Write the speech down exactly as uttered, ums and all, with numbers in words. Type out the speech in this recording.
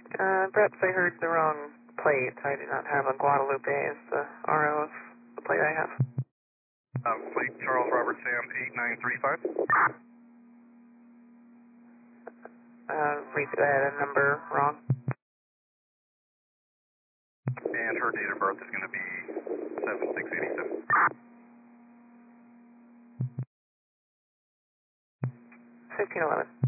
Uh, perhaps I heard the wrong plate. I do not have a Guadalupe as the R O of the plate I have. Uh, plate Charles Robert Sam eight nine three five. Uh, read that number wrong. And her date of birth is going to be seven six eighty-seven. fifteen eleven.